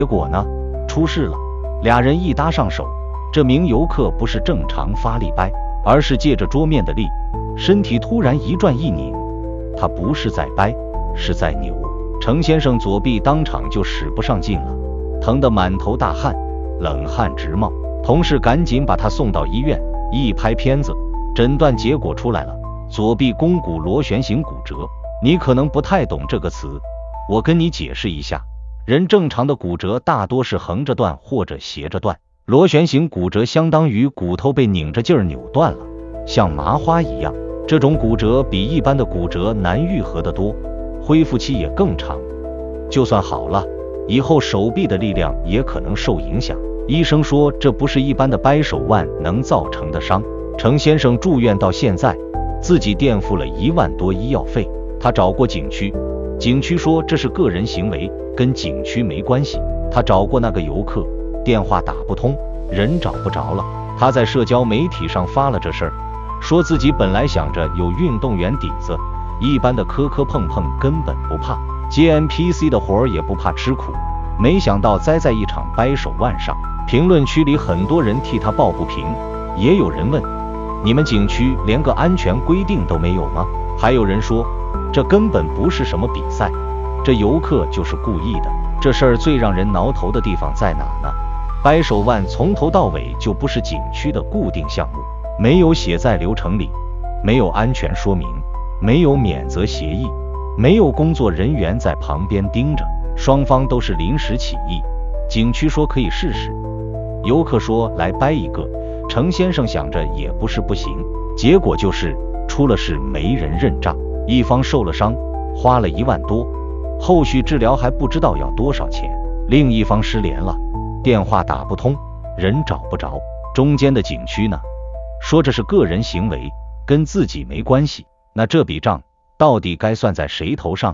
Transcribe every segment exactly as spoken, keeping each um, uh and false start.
结果呢，出事了。俩人一搭上手，这名游客不是正常发力掰，而是借着桌面的力，身体突然一转一拧。他不是在掰，是在扭。程先生左臂当场就使不上劲了，疼得满头大汗，冷汗直冒。同事赶紧把他送到医院，一拍片子，诊断结果出来了，左臂肱骨螺旋形骨折。你可能不太懂这个词，我跟你解释一下。人正常的骨折大多是横着断或者斜着断，螺旋形骨折相当于骨头被拧着劲儿扭断了，像麻花一样。这种骨折比一般的骨折难愈合得多，恢复期也更长。就算好了，以后手臂的力量也可能受影响。医生说这不是一般的掰手腕能造成的伤。程先生住院到现在，自己垫付了一万多医药费。他找过景区，景区说这是个人行为，跟景区没关系。他找过那个游客，电话打不通，人找不着了。他在社交媒体上发了这事儿，说自己本来想着有运动员底子，一般的磕磕碰碰根本不怕，接 N P C 的活儿也不怕吃苦，没想到栽在一场掰手腕上。评论区里很多人替他抱不平，也有人问，你们景区连个安全规定都没有吗？还有人说，这根本不是什么比赛，这游客就是故意的。这事儿最让人挠头的地方在哪呢？掰手腕从头到尾就不是景区的固定项目，没有写在流程里，没有安全说明，没有免责协议，没有工作人员在旁边盯着，双方都是临时起意。景区说可以试试，游客说来掰一个。程先生想着也不是不行，结果就是出了事没人认账，一方受了伤，花了一万多，后续治疗还不知道要多少钱，另一方失联了，电话打不通，人找不着。中间的景区呢，说这是个人行为，跟自己没关系。那这笔账到底该算在谁头上？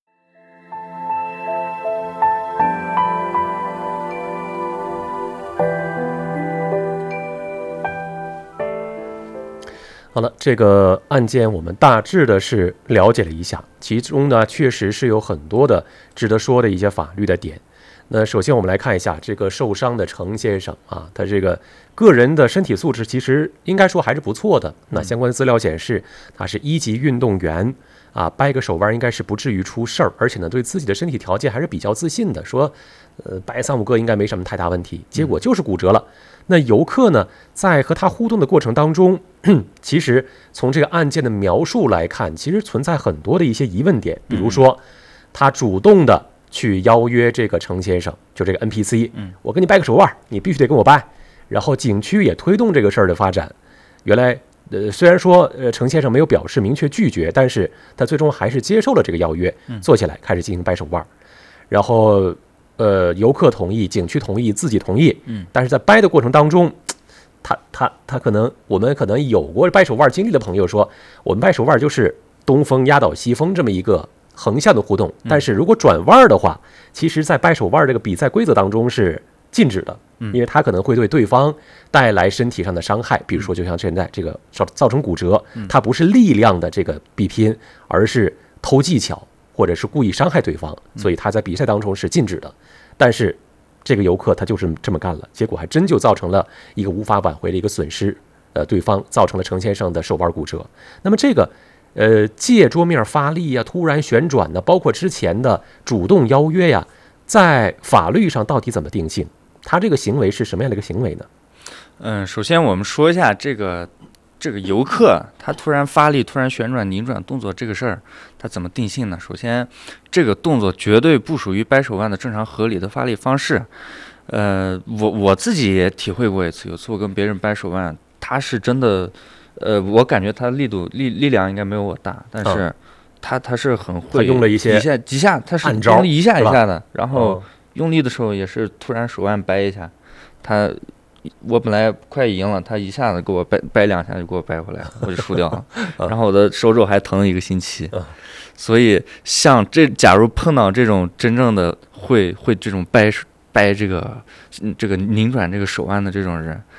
好了，这个案件我们大致的是了解了一下，其中呢确实是有很多的值得说的一些法律的点。那首先我们来看一下这个受伤的程先生啊，他这个个人的身体素质其实应该说还是不错的。那相关资料显示，他是一级运动员啊，掰个手腕应该是不至于出事儿，而且呢对自己的身体条件还是比较自信的，说呃掰三五个应该没什么太大问题，结果就是骨折了。那游客呢，在和他互动的过程当中，其实从这个案件的描述来看，其实存在很多的一些疑问点，比如说他主动的去邀约这个程先生，就这个 N P C， 我跟你掰个手腕，你必须得跟我掰。然后景区也推动这个事儿的发展。原来，呃，虽然说呃程先生没有表示明确拒绝，但是他最终还是接受了这个邀约，坐下来开始进行掰手腕。然后，呃，游客同意，景区同意，自己同意。嗯，但是在掰的过程当中，他他他可能我们可能有过掰手腕经历的朋友说，我们掰手腕就是东风压倒西风这么一个横向的互动，但是如果转弯的话，其实在掰手腕这个比赛规则当中是禁止的，因为它可能会对对方带来身体上的伤害，比如说就像现在这个造成骨折，它不是力量的这个比拼，而是偷技巧或者是故意伤害对方，所以他在比赛当中是禁止的。但是这个游客他就是这么干了，结果还真就造成了一个无法挽回的一个损失，呃，对方造成了程先生的手腕骨折。那么这个呃借桌面发力呀、突然旋转呢，包括之前的主动邀约呀，在法律上到底怎么定性？他这个行为是什么样的一个行为呢？ 嗯，首先我们说一下这个这个游客他突然发力、突然旋转、拧转动作这个事儿，他怎么定性呢？首先，这个动作绝对不属于掰手腕的正常合理的发力方式。呃，我我自己也体会过一次，有次我跟别人掰手腕，他是真的，呃，我感觉他力度力力量应该没有我大，但是他他是很会， 他用了一些一下几下，他是用一下一下的，然后用力的时候也是突然手腕掰一下，他。我本来快赢了，他一下子给我掰掰两下就给我掰回来了，我就输掉了。然后我的手肘还疼了一个星期。所以像这，假如碰到这种真正的会会这种掰掰这个这个拧转这个手腕的这种人，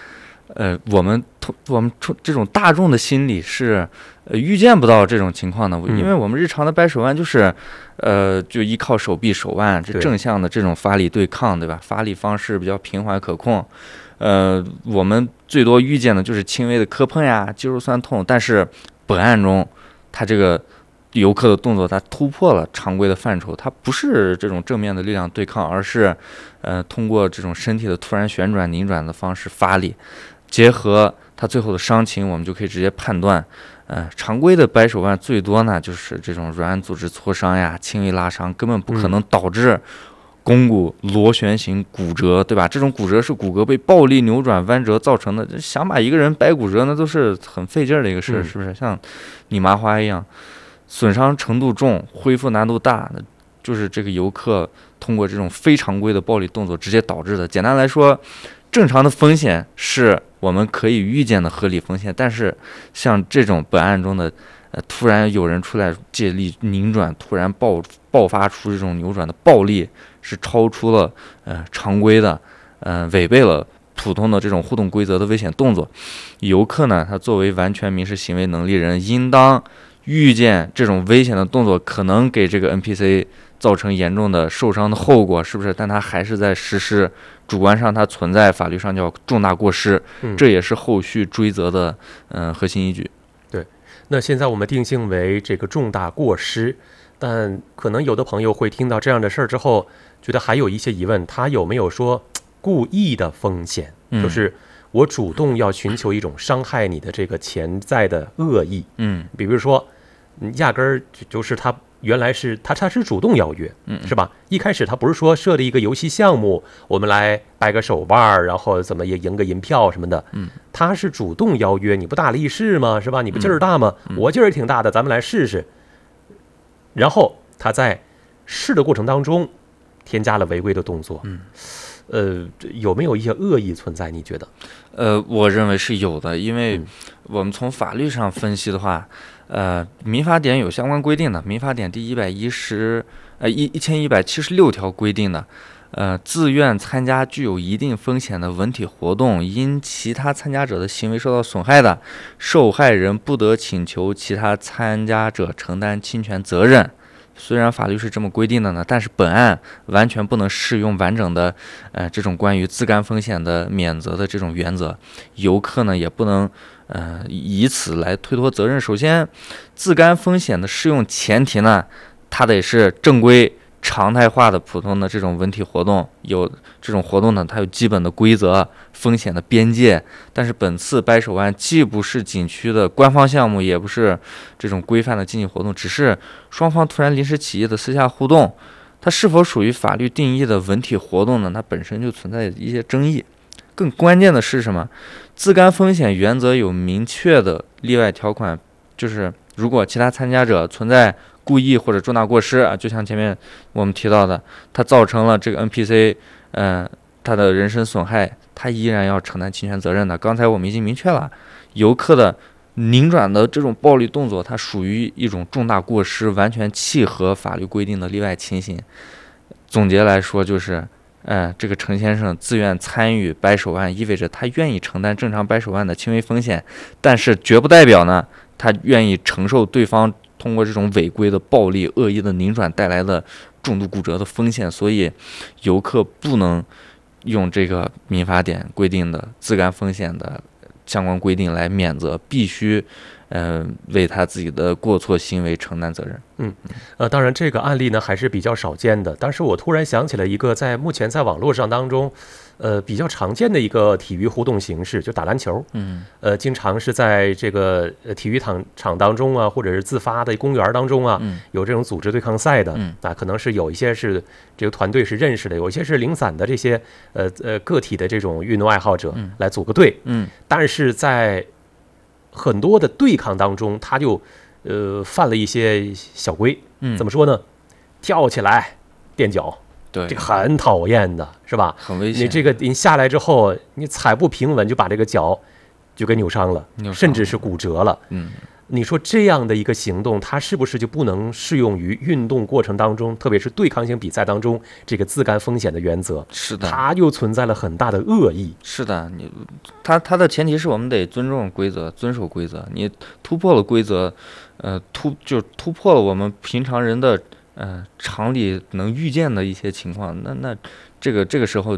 呃，我们我们这种大众的心理是呃预见不到这种情况的，因为我们日常的掰手腕就是，呃，就依靠手臂、手腕这正向的这种发力对抗，对吧？发力方式比较平缓可控，呃，我们最多遇见的就是轻微的磕碰呀、肌肉酸痛，但是本案中，他这个游客的动作，它突破了常规的范畴，它不是这种正面的力量对抗，而是，呃，通过这种身体的突然旋转、拧转的方式发力。结合他最后的伤情，我们就可以直接判断，呃，常规的掰手腕最多呢就是这种软组织挫伤呀、轻微拉伤，根本不可能导致肱骨螺旋形骨折，对吧？这种骨折是骨骼被暴力扭转弯折造成的，想把一个人掰骨折，那都是很费劲儿的一个事，是不是？像拧麻花一样，损伤程度重，恢复难度大，就是这个游客通过这种非常规的暴力动作直接导致的。简单来说，正常的风险是我们可以预见的合理风险，但是像这种本案中的，呃，突然有人出来借力拧转，突然爆爆发出这种扭转的暴力，是超出了呃常规的，呃，违背了普通的这种互动规则的危险动作。游客呢，他作为完全民事行为能力人，应当预见这种危险的动作可能给这个 N P C 造成严重的受伤的后果，是不是？但他还是在实施，主观上他存在法律上叫重大过失， 嗯、 这也是后续追责的嗯、呃、核心依据。 对，那现在我们定性为这个重大过失，但可能有的朋友会听到这样的事儿之后，觉得还有一些疑问，他有没有说故意的风险？ 嗯、 就是我主动要寻求一种伤害你的这个潜在的恶意。 嗯， 比如说，压根儿就是他。原来是他，他是主动邀约， 嗯， 是吧？一开始他不是说设立一个游戏项目，我们来掰个手腕，然后怎么也赢个银票什么的， 嗯， 他是主动邀约，你不大力士吗？是吧？你不劲儿大吗？ 嗯、 我劲儿挺大的，咱们来试试。然后他在试的过程当中添加了违规的动作， 嗯， 呃，有没有一些恶意存在？你觉得？ 呃，我认为是有的，因为我们从法律上分析的话。呃，民法典有相关规定的，民法典第一百一十呃一一千一百七十六条规定的，呃，自愿参加具有一定风险的文体活动，因其他参加者的行为受到损害的，受害人不得请求其他参加者承担侵权责任。虽然法律是这么规定的呢，但是本案完全不能适用完整的呃这种关于自甘风险的免责的这种原则，游客呢也不能。呃，以此来推脱责任。首先，自甘风险的适用前提呢，它得是正规、常态化的普通的这种文体活动。有这种活动呢，它有基本的规则、风险的边界。但是本次掰手腕既不是景区的官方项目，也不是这种规范的竞技活动，只是双方突然临时起意的私下互动。它是否属于法律定义的文体活动呢？它本身就存在一些争议。更关键的是什么？自甘风险原则有明确的例外条款，就是如果其他参加者存在故意或者重大过失啊，就像前面我们提到的，它造成了这个 N P C， 嗯、呃，他的人身损害，他依然要承担侵权责任的。刚才我们已经明确了，游客的拧转的这种暴力动作，它属于一种重大过失，完全契合法律规定的例外情形。总结来说就是。嗯，这个陈先生自愿参与掰手腕，意味着他愿意承担正常掰手腕的轻微风险，但是绝不代表呢，他愿意承受对方通过这种违规的暴力、恶意的拧转带来的重度骨折的风险。所以，游客不能用这个民法典规定的自甘风险的相关规定来免责，必须。嗯、呃，为他自己的过错行为承担责任。 嗯，呃，当然这个案例呢还是比较少见的。但是我突然想起了一个在目前在网络上当中，呃，比较常见的一个体育互动形式，就打篮球。 嗯， 呃，经常是在这个呃体育场场当中啊，或者是自发的公园当中啊， 嗯、 有这种组织对抗赛的。 嗯， 啊，可能是有一些是这个团队是认识的，有一些是零散的这些呃呃个体的这种运动爱好者来组个队。 嗯， 但是在很多的对抗当中，他就呃犯了一些小规， 嗯， 怎么说呢？跳起来垫脚， 对， 这个很讨厌的，是吧？ 很危险。 你这个你下来之后，你踩不平稳，就把这个脚就给扭伤了， 扭伤了甚至是骨折了。 嗯， 你说这样的一个行动，它是不是就不能适用于运动过程当中，特别是对抗性比赛当中这个自甘风险的原则？ 是的， 它又存在了很大的恶意。 是的，你它它的前提是我们得尊重规则，遵守规则。你突破了规则，呃，突就突破了我们平常人的呃常理能预见的一些情况，那那这个这个时候